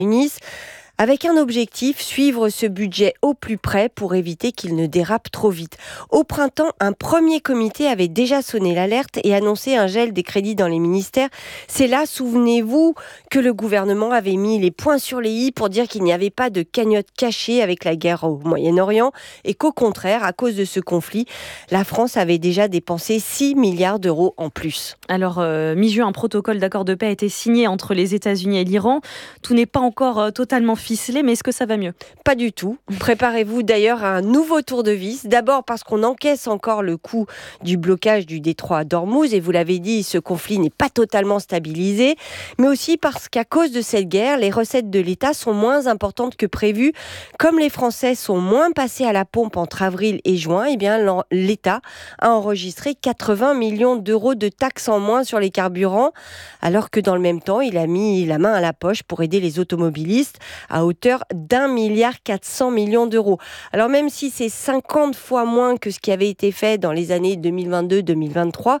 Nice. Avec un objectif, suivre ce budget au plus près pour éviter qu'il ne dérape trop vite. Au printemps, un premier comité avait déjà sonné l'alerte et annoncé un gel des crédits dans les ministères. C'est là, souvenez-vous, que le gouvernement avait mis les points sur les i pour dire qu'il n'y avait pas de cagnotte cachée avec la guerre au Moyen-Orient et qu'au contraire, à cause de ce conflit, la France avait déjà dépensé 6 milliards d'euros en plus. Alors, mi-juin, un protocole d'accord de paix a été signé entre les États-Unis et l'Iran. Tout n'est pas encore totalement ficelé, mais est-ce que ça va mieux ? Pas du tout. Préparez-vous d'ailleurs à un nouveau tour de vis. D'abord parce qu'on encaisse encore le coût du blocage du détroit d'Ormuz. Et vous l'avez dit, ce conflit n'est pas totalement stabilisé. Mais aussi parce qu'à cause de cette guerre, les recettes de l'État sont moins importantes que prévu. Comme les Français sont moins passés à la pompe entre avril et juin, eh bien, l'État a enregistré 80 millions d'euros de taxes en moins sur les carburants. Alors que dans le même temps, il a mis la main à la poche pour aider les automobilistes à hauteur d'1,4 milliard d'euros. Alors même si c'est 50 fois moins que ce qui avait été fait dans les années 2022-2023,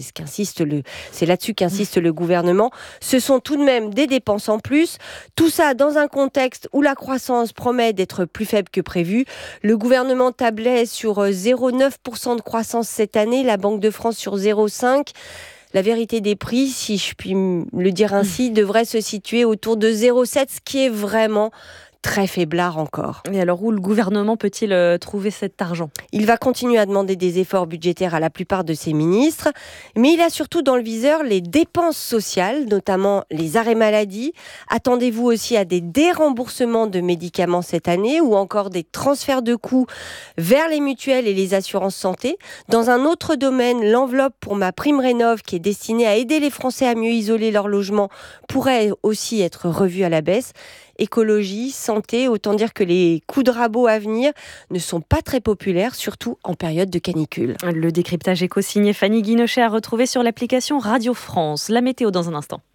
c'est là-dessus qu'insiste le gouvernement, ce sont tout de même des dépenses en plus. Tout ça dans un contexte où la croissance promet d'être plus faible que prévu. Le gouvernement tablait sur 0,9% de croissance cette année, la Banque de France sur 0,5%. La vérité des prix, si je puis le dire ainsi, devrait se situer autour de 0,7, ce qui est vraiment très faiblard encore. Et alors, où le gouvernement peut-il trouver cet argent ? Il va continuer à demander des efforts budgétaires à la plupart de ses ministres, mais il a surtout dans le viseur les dépenses sociales, notamment les arrêts maladie. Attendez-vous aussi à des déremboursements de médicaments cette année ou encore des transferts de coûts vers les mutuelles et les assurances santé. Dans un autre domaine, l'enveloppe pour MaPrimeRénov', qui est destinée à aider les Français à mieux isoler leur logement, pourrait aussi être revue à la baisse. Écologie, santé, autant dire que les coups de rabot à venir ne sont pas très populaires, surtout en période de canicule. Le décryptage éco signé Fanny Guinochet à retrouver sur l'application Radio France. La météo dans un instant.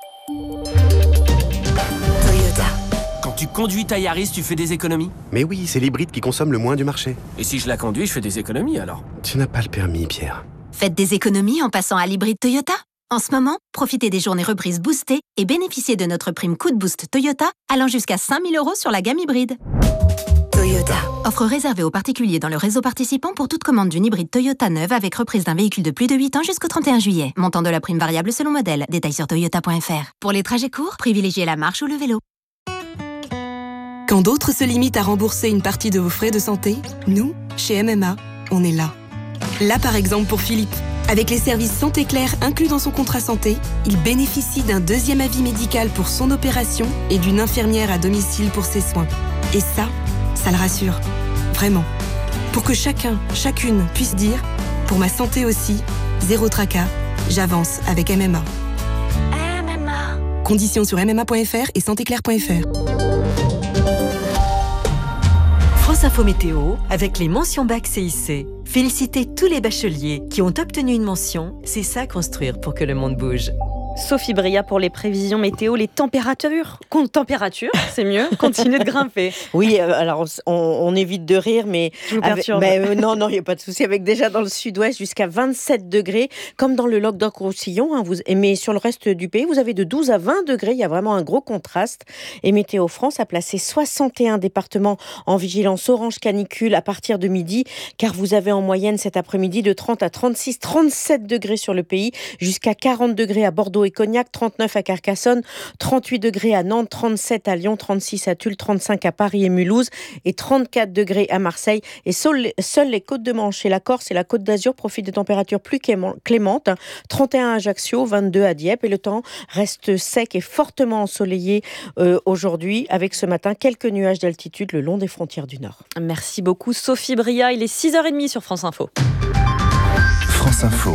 Toyota. Quand tu conduis ta Yaris, tu fais des économies ? Mais oui, c'est l'hybride qui consomme le moins du marché. Et si je la conduis, je fais des économies alors ? Tu n'as pas le permis, Pierre. Faites des économies en passant à l'hybride Toyota. En ce moment, profitez des journées reprises boostées et bénéficiez de notre prime Coup de Boost Toyota allant jusqu'à 5 000 € sur la gamme hybride. Toyota. Offre réservée aux particuliers dans le réseau participant pour toute commande d'une hybride Toyota neuve avec reprise d'un véhicule de plus de 8 ans jusqu'au 31 juillet. Montant de la prime variable selon modèle. Détails sur toyota.fr. Pour les trajets courts, privilégiez la marche ou le vélo. Quand d'autres se limitent à rembourser une partie de vos frais de santé, nous, chez MMA, on est là. Là, par exemple, pour Philippe. Avec les services Santé Claire inclus dans son contrat santé, il bénéficie d'un deuxième avis médical pour son opération et d'une infirmière à domicile pour ses soins. Et ça le rassure. Vraiment. Pour que chacune puisse dire « Pour ma santé aussi, zéro tracas, j'avance avec MMA ». MMA. Conditions sur mma.fr et santéclaire.fr. France Info Météo avec les mentions bac CIC. Félicitez tous les bacheliers qui ont obtenu une mention. C'est ça construire pour que le monde bouge. Sophie Bria pour les prévisions météo, les températures, c'est mieux, continuent de grimper. Oui, alors on évite de rire, mais je vous perturbe. Non, il n'y a pas de souci. Avec déjà dans le sud-ouest jusqu'à 27 degrés, comme dans le Languedoc-Roussillon, mais sur le reste du pays, vous avez de 12 à 20 degrés. Il y a vraiment un gros contraste. Et Météo France a placé 61 départements en vigilance orange canicule à partir de midi, car vous avez en moyenne cet après-midi de 30 à 36, 37 degrés sur le pays, jusqu'à 40 degrés à Bordeaux et Cognac, 39 à Carcassonne, 38 degrés à Nantes, 37 à Lyon, 36 à Tulle, 35 à Paris et Mulhouse et 34 degrés à Marseille. Et seules les Côtes de Manche et la Corse et la Côte d'Azur profitent de températures plus clémentes, 31 à Ajaccio, 22 à Dieppe et le temps reste sec et fortement ensoleillé aujourd'hui avec ce matin quelques nuages d'altitude le long des frontières du Nord. Merci beaucoup Sophie Bria, il est 6h30 sur France Info. France Info.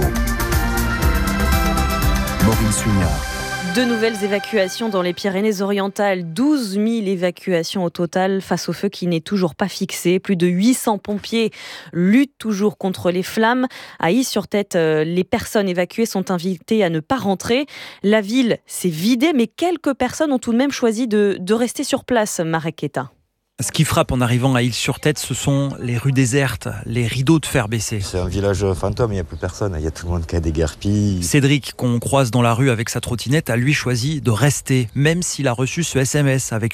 Maureen Suignard. De nouvelles évacuations dans les Pyrénées-Orientales. 12 000 évacuations au total face au feu qui n'est toujours pas fixé. Plus de 800 pompiers luttent toujours contre les flammes. À Is-sur-Tête, les personnes évacuées sont invitées à ne pas rentrer. La ville s'est vidée, mais quelques personnes ont tout de même choisi de rester sur place, Marek Keta. Ce qui frappe en arrivant à Île-sur-Tête, ce sont les rues désertes, les rideaux de fer baissés. C'est un village fantôme, il n'y a plus personne, il y a tout le monde qui a déguerpi. Cédric, qu'on croise dans la rue avec sa trottinette, a lui choisi de rester, même s'il a reçu ce SMS avec